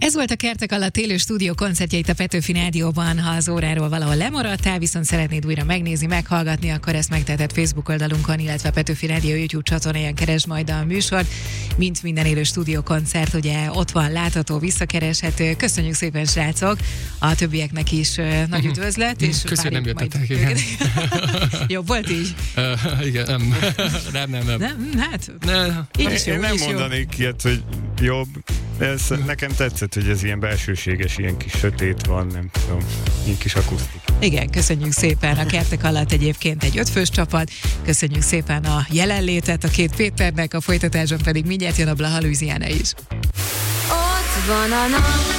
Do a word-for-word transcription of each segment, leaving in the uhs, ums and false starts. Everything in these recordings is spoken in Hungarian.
Ez volt a Kertek alatt élő stúdió koncertje itt a Petőfi Rádióban. Ha az óráról valahol lemaradtál, viszont szeretnéd újra megnézni, meghallgatni, akkor ezt megteheted Facebook oldalunkon, illetve a Petőfi Rádió YouTube csatornáján keresd majd a műsort. Mint minden élő stúdió koncert, ugye ott van látható, visszakereshető. Köszönjük szépen, srácok! A többieknek is uh, nagy üdvözlet. És köszönöm, nem jöttetek, igen. Jobb volt így? Uh, igen, nem. nem, nem, nem. Nem, hát, nem. Így is jó, Én nem így is mondanék ilyet, hogy jobb. Ez, nekem tetszett, hogy ez ilyen belsőséges, ilyen kis sötét van, nem tudom, ilyen kis akusztik. Igen, köszönjük szépen. A Kertek alatt egyébként egy ötfős csapat. Köszönjük szépen a jelenlétet a két Péternek, a folytatáson pedig mindjárt jön a Blaha Louisiana is. Ott van a nap.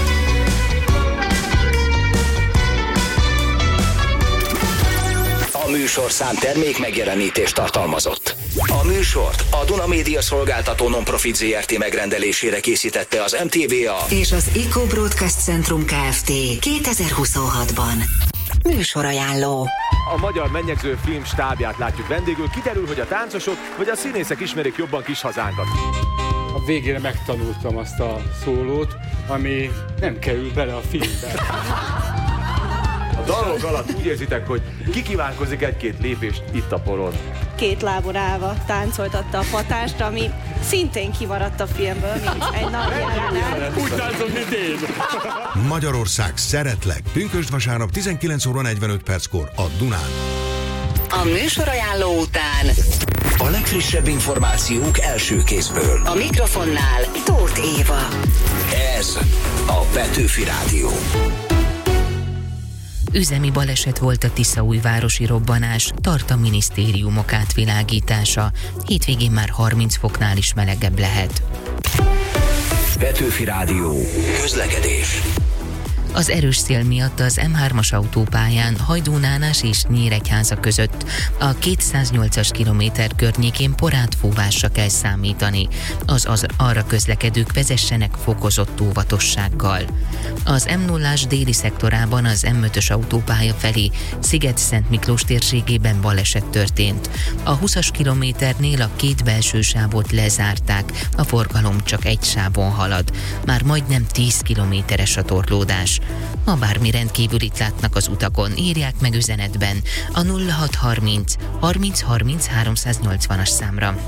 A műsorszám termék megjelenítést tartalmazott. A műsort a Duna Média Szolgáltató Non-Profit zé er té megrendelésére készítette az em té vé á és az Eco Broadcast Centrum Kft. kétezer-huszonhatban. Műsorajánló. A magyar mennyegző film stábját látjuk vendégül. Kiderül, hogy a táncosok vagy a színészek ismerik jobban kis hazánkat. A végére megtanultam azt a szólót, ami nem kerül bele a filmbe. A dalok alatt úgy érzitek, hogy kikívánkozik egy-két lépést itt a poron. Két lábon állva táncoltatta a patást, ami szintén kimaradt a filmből, mint egy nap jelenet. Úgy táncol, mint én. Magyarország, szeretlek. Pünkösd vasárnap tizenkilenc óra negyvenöt perckor a Dunán. A műsorajánló után a legfrissebb információk első kézből. a mikrofonnál Tóth Éva. Ez a Petőfi Rádió. Üzemi baleset volt a tiszaújvárosi robbanás, tart a minisztériumok átvilágítása. Hétvégén már harminc foknál is melegebb lehet. Petőfi Rádió. Közlekedés. Az erős szél miatt az em hármas autópályán Hajdúnánás és Nyíregyháza között a kétszáznyolcas kilométer környékén porátfúvásra kell számítani. Az, az arra közlekedők vezessenek fokozott óvatossággal. Az em nullás déli szektorában az em ötös autópálya felé Sziget-Szent Miklós térségében baleset történt. A húszas kilométernél a két belső sávot lezárták, a forgalom csak egy sávon halad. Már majdnem tíz kilométeres a torlódás. Ma bármi rendkívülit látnak az utakon, írják meg üzenetben a nulla hat harminc harminc harminc háromszáznyolcvanas számra.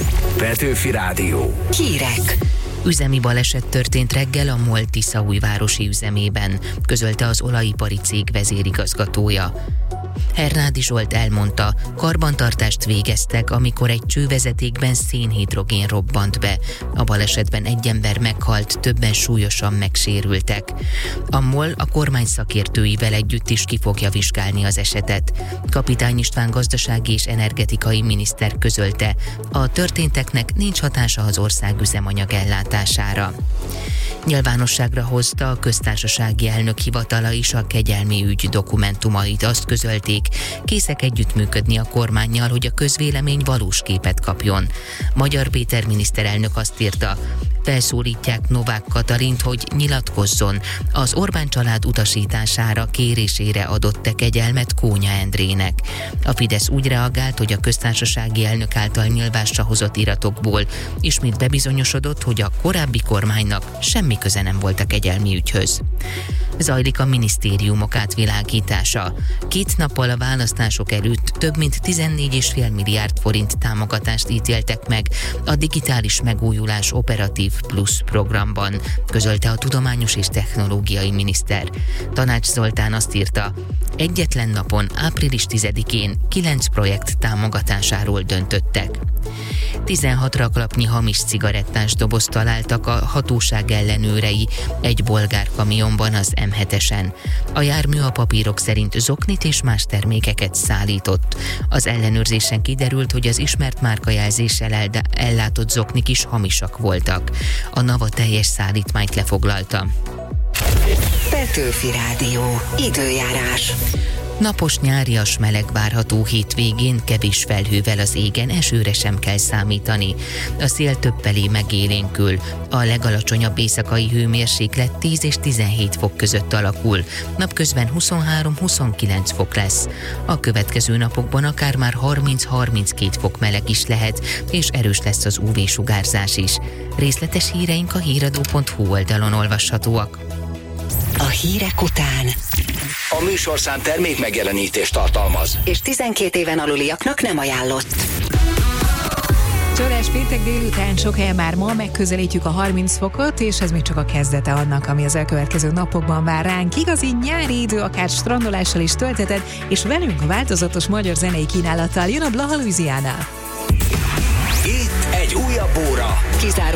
Petőfi Rádió. Hírek. Üzemi baleset történt reggel a MOL tiszaújvárosi üzemében, közölte az olajipari cég vezérigazgatója. Hernádi Zsolt elmondta, karbantartást végeztek, amikor egy csővezetékben szénhidrogén robbant be. A balesetben egy ember meghalt, többen súlyosan megsérültek. A MOL a kormány szakértőivel együtt is ki fogja vizsgálni az esetet. Kapitány István gazdasági és energetikai miniszter közölte, a történteknek nincs hatása az ország üzemanyag ellátására. Nyilvánosságra hozta a köztársasági elnök hivatala is a kegyelmi ügy dokumentumait. Azt közölték, készek együttműködni a kormánnyal, hogy a közvélemény valós képet kapjon. Magyar Péter miniszterelnök azt írta, felszólítják Novák Katalint, hogy nyilatkozzon. Az Orbán család utasítására, kérésére adott-e kegyelmet Kónya Endrének. A Fidesz úgy reagált, hogy a köztársasági elnök által nyilvánosra hozott iratokból ismét bebizonyosodott, hogy a korábbi kormánynak semmi köze nem volt a kegyelmi ügyhöz. Zajlik a minisztériumok átvilágítása. Két nappal a választások előtt több mint tizennégy egész öt milliárd forint támogatást ítéltek meg a digitális megújulás operatív plusz programban, közölte a tudományos és technológiai miniszter. Tanács Zoltán azt írta, egyetlen napon, április tizedikén kilenc projekt támogatásáról döntöttek. tizenhat raklapnyi hamis cigarettás doboz találtak a hatóság ellenőrei egy bolgár kamionban az em hetesen. A jármű a papírok szerint zoknit és más termékeket szállított. Az ellenőrzésen kiderült, hogy az ismert márkajelzéssel ellátott zoknik is hamisak voltak. A NAVA teljes szállítmányt lefoglalta. Petőfi Rádió. Időjárás. Napos, nyárias, meleg várható hétvégén, kevés felhővel az égen, esőre sem kell számítani. A szél többfelé megélénkül. A legalacsonyabb éjszakai hőmérséklet tíz és tizenhét fok között alakul. Napközben huszonhárom-huszonkilenc fok lesz. A következő napokban akár már harminc-harminckét fok meleg is lehet, és erős lesz az ú vé-sugárzás is. Részletes híreink a híradó pont hú oldalon olvashatóak. A hírek után A műsorszám termék megjelenítést tartalmaz, és tizenkét éven aluliaknak nem ajánlott. Csodás péntek délután, sok helyen már ma megközelítjük a harminc fokot, és ez még csak a kezdete annak, ami az elkövetkező napokban vár ránk. Igazi nyári idő, akár strandolással is töltetett, és velünk a változatos magyar zenei kínálattal jön a Blaha Louisiana. Itt egy újabb óra. Kizáró